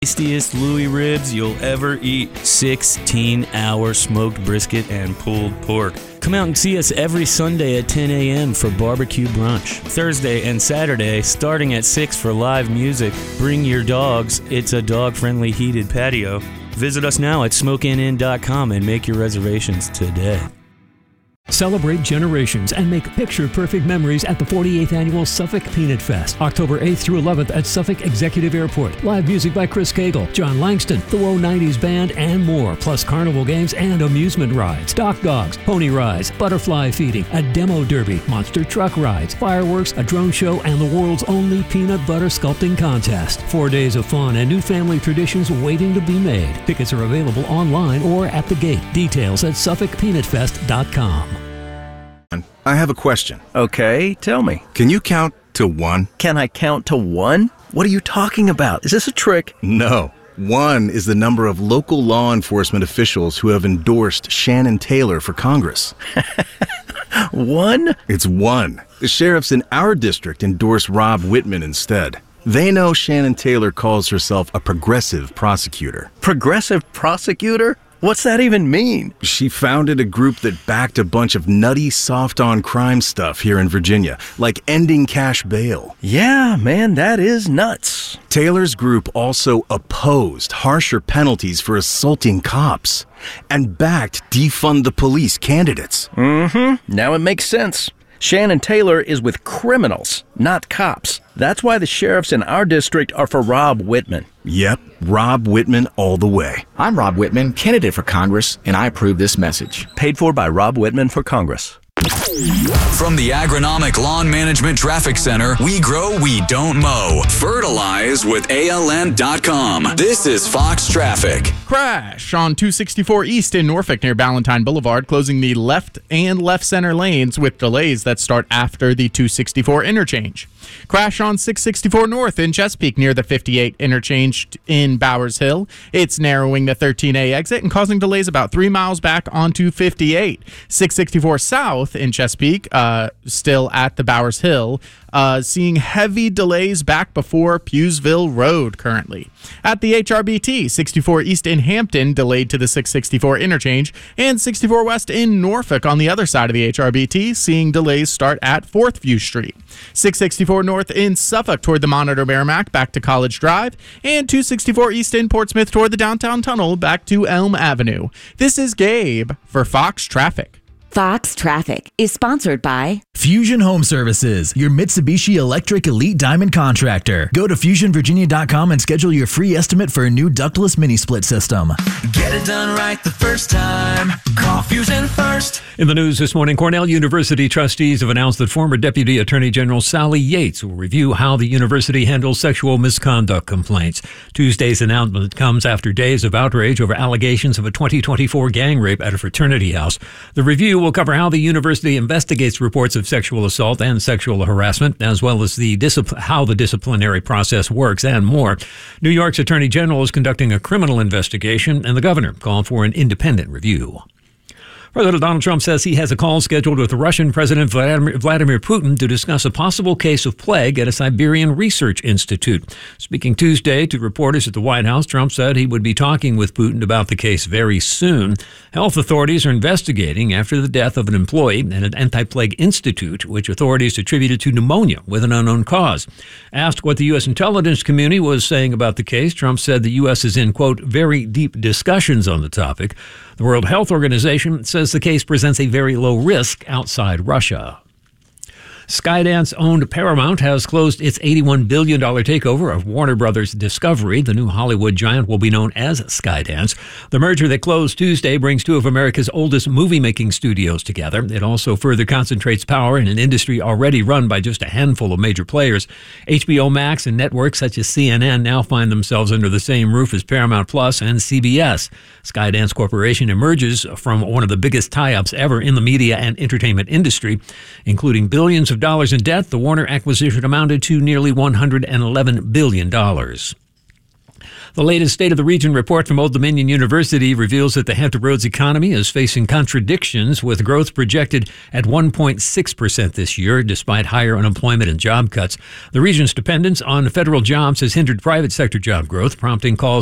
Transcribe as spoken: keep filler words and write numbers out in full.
Tastiest Louis ribs you'll ever eat. sixteen hour smoked brisket and pulled pork. Come out and see us every Sunday at ten a.m. for barbecue brunch. Thursday and Saturday, starting at six for live music. Bring your dogs. It's a dog-friendly heated patio. Visit us now at smoke n n dot com and make your reservations today. Celebrate generations and make picture-perfect memories at the forty-eighth Annual Suffolk Peanut Fest, October eighth through eleventh at Suffolk Executive Airport. Live music by Chris Cagle, John Langston, the Woe nineties Band, and more, plus carnival games and amusement rides, dock dogs, pony rides, butterfly feeding, a demo derby, monster truck rides, fireworks, a drone show, and the world's only peanut butter sculpting contest. Four days of fun and new family traditions waiting to be made. Tickets are available online or at the gate. Details at suffolk peanut fest dot com. I have a question. Okay, tell me. Can you count to one? Can I count to one? What are you talking about? Is this a trick? No. One is the number of local law enforcement officials who have endorsed Shannon Taylor for Congress. One? It's one. The sheriffs in our district endorse Rob Whitman instead. They know Shannon Taylor calls herself a progressive prosecutor. Progressive prosecutor? What's that even mean? She founded a group that backed a bunch of nutty, soft-on-crime stuff here in Virginia, like ending cash bail. Yeah, man, that is nuts. Taylor's group also opposed harsher penalties for assaulting cops and backed defund the police candidates. Mm-hmm. Now it makes sense. Shannon Taylor is with criminals, not cops. That's why the sheriffs in our district are for Rob Whitman. Yep, Rob Whitman all the way. I'm Rob Whitman, candidate for Congress, and I approve this message. Paid for by Rob Whitman for Congress. From the Agronomic Lawn Management Traffic Center, we grow, we don't mow. Fertilize with A L N dot com. This is Fox Traffic. Crash on two sixty-four East in Norfolk near Ballantyne Boulevard, closing the left and left center lanes with delays that start after the two sixty-four interchange. Crash on six sixty-four North in Chesapeake near the fifty-eight interchange in Bowers Hill. It's narrowing the thirteen A exit and causing delays about three miles back onto fifty-eight. six sixty-four South in Chesapeake, uh, still at the Bowers Hill, uh, seeing heavy delays back before Pewsville Road currently. At the H R B T, sixty-four East in Hampton, delayed to the six sixty-four interchange, and sixty-four West in Norfolk on the other side of the H R B T, seeing delays start at fourth View Street. six sixty-four North in Suffolk toward the Monitor Merrimack back to College Drive, and two sixty-four East in Portsmouth toward the downtown tunnel back to Elm Avenue. This is Gabe for Fox Traffic. Fox Traffic is sponsored by Fusion Home Services, your Mitsubishi Electric Elite Diamond contractor. Go to fusion virginia dot com and schedule your free estimate for a new ductless mini split system. Get it done right the first time. Call Fusion first. In the news this morning, Cornell University trustees have announced that former Deputy Attorney General Sally Yates will review how the university handles sexual misconduct complaints. Tuesday's announcement comes after days of outrage over allegations of a twenty twenty-four gang rape at a fraternity house. The review will cover how the university investigates reports of sexual assault and sexual harassment, as well as the discipl- how the disciplinary process works and more. New York's Attorney General is conducting a criminal investigation, and the governor called for an independent review. President Donald Trump says he has a call scheduled with Russian President Vladimir, Vladimir Putin to discuss a possible case of plague at a Siberian research institute. Speaking Tuesday to reporters at the White House, Trump said he would be talking with Putin about the case very soon. Health authorities are investigating after the death of an employee at an anti-plague institute, which authorities attributed to pneumonia with an unknown cause. Asked what the U S intelligence community was saying about the case, Trump said the U S is in, quote, very deep discussions on the topic. The World Health Organization says the case presents a very low risk outside Russia. Skydance-owned Paramount has closed its eighty-one billion dollars takeover of Warner Brothers Discovery. The new Hollywood giant will be known as Skydance. The merger that closed Tuesday brings two of America's oldest movie-making studios together. It also further concentrates power in an industry already run by just a handful of major players. H B O Max and networks such as C N N now find themselves under the same roof as Paramount Plus and C B S. Skydance Corporation emerges from one of the biggest tie-ups ever in the media and entertainment industry, including billions of dollars in debt. The Warner acquisition amounted to nearly one hundred eleven billion dollars. The latest State of the Region report from Old Dominion University reveals that the Hampton Roads economy is facing contradictions, with growth projected at one point six percent this year, despite higher unemployment and job cuts. The region's dependence on federal jobs has hindered private sector job growth, prompting calls